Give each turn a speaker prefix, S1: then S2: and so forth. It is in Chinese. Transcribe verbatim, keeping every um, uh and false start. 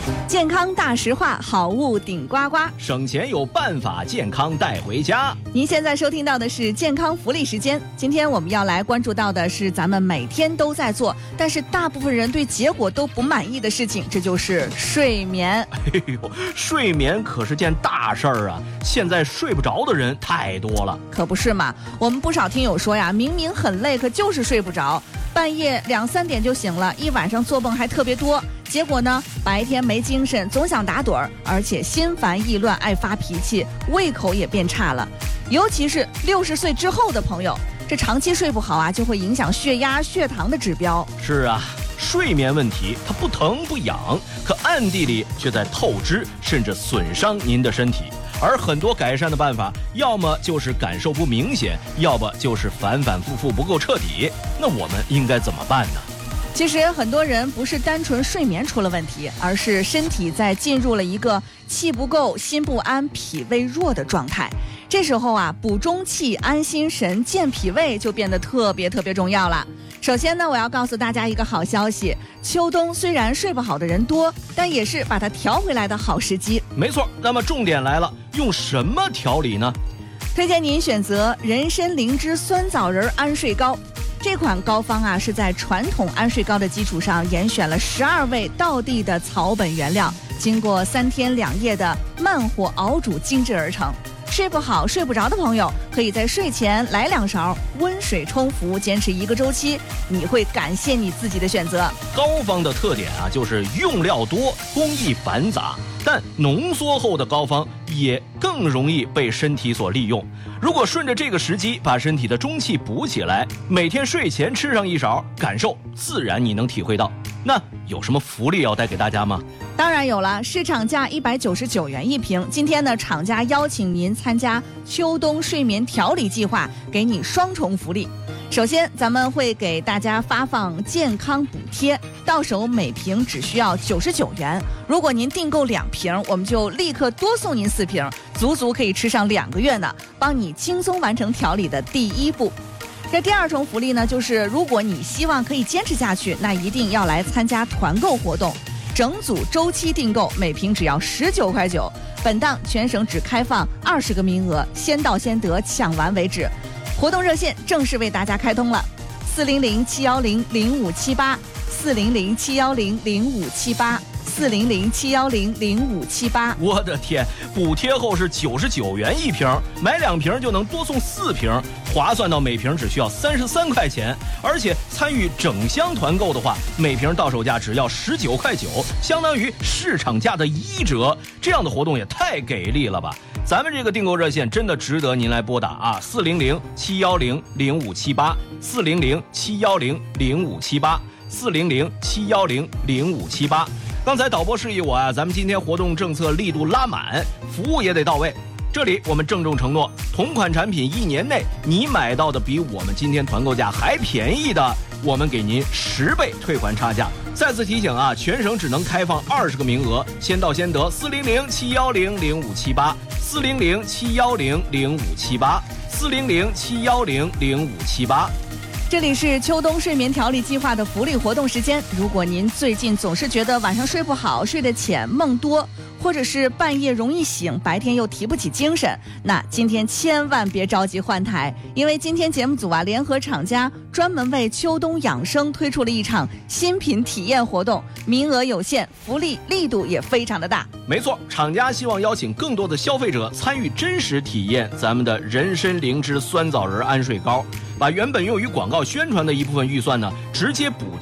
S1: 健康大实话，好物顶呱呱，
S2: 省钱有办法，健康带回家。
S1: 您现在收听到的是健康福利时间。今天我们要来关注到的是咱们每天都在做，但是大部分人对结果都不满意的事情，这就是睡眠。
S2: 哎呦，睡眠可是件大事儿啊！现在睡不着的人太多了。
S1: 可不是嘛，我们不少听友说呀，明明很累，可就是睡不着，半夜两三点就醒了，一晚上做梦还特别多。结果呢，白天没精神，总想打盹儿，而且心烦意乱，爱发脾气，胃口也变差了。尤其是六十岁之后的朋友，这长期睡不好啊，就会影响血压、血糖的指标。
S2: 是啊，睡眠问题它不疼不痒，可暗地里却在透支，甚至损伤您的身体。而很多改善的办法，要么就是感受不明显，要么就是反反复复不够彻底。那我们应该怎么办呢？
S1: 其实很多人不是单纯睡眠出了问题，而是身体在进入了一个气不够、心不安、脾胃弱的状态。这时候啊，补中气、安心神、健脾胃就变得特别特别重要了。首先呢，我要告诉大家一个好消息，秋冬虽然睡不好的人多，但也是把它调回来的好时机。
S2: 没错，那么重点来了，用什么调理呢？
S1: 推荐您选择人参灵芝酸枣仁安睡膏。这款膏方啊，是在传统安睡膏的基础上严选了十二味道地的草本原料，经过三天两夜的慢火熬煮精制而成。睡不好睡不着的朋友，可以在睡前来两勺，温水冲服，坚持一个周期，你会感谢你自己的选择。
S2: 膏方的特点啊，就是用料多，工艺繁杂，但浓缩后的膏方也更容易被身体所利用。如果顺着这个时机把身体的中气补起来，每天睡前吃上一勺，感受自然你能体会到。那有什么福利要带给大家吗？
S1: 当然有了，市场价一百九十九元一瓶。今天呢，厂家邀请您参加秋冬睡眠调理计划，给你双重福利。首先，咱们会给大家发放健康补贴，到手每瓶只需要九十九元。如果您订购两瓶，我们就立刻多送您四瓶，足足可以吃上两个月呢，帮你轻松完成调理的第一步。这第二重福利呢，就是如果你希望可以坚持下去，那一定要来参加团购活动。整组周期订购，每瓶只要十九块九。本档全省只开放二十个名额，先到先得，抢完为止。活动热线正式为大家开通了，四零零七幺零零五七八，四零零七幺零零五七八，四零零七幺零零五七八。
S2: 我的天，补贴后是九十九元一瓶，买两瓶就能多送四瓶，划算到每瓶只需要三十三块钱。而且参与整箱团购的话，每瓶到手价只要十九块九，相当于市场价的一折。这样的活动也太给力了吧！咱们这个订购热线真的值得您来拨打啊！四零零七幺零零五七八，四零零七幺零零五七八，四零零七幺零零五七八。刚才导播示意我啊，咱们今天活动政策力度拉满，服务也得到位。这里我们郑重承诺，同款产品一年内你买到的比我们今天团购价还便宜的，我们给您十倍退还差价。再次提醒啊，全省只能开放二十个名额，先到先得。四零零七幺零零五七八，四零零七幺零零五七八，四零零七幺零零五七八。
S1: 这里是秋冬睡眠调理计划的福利活动时间。如果您最近总是觉得晚上睡不好、睡得浅、梦多，或者是半夜容易醒，白天又提不起精神，那今天千万别着急换台，因为今天节目组啊联合厂家专门为秋冬养生推出了一场新品体验活动，名额有限，福利力度也非常的大。
S2: 没错，厂家希望邀请更多的消费者参与真实体验咱们的人参灵芝酸枣仁安睡膏，把原本用于广告宣传的一部分预算呢，直接补贴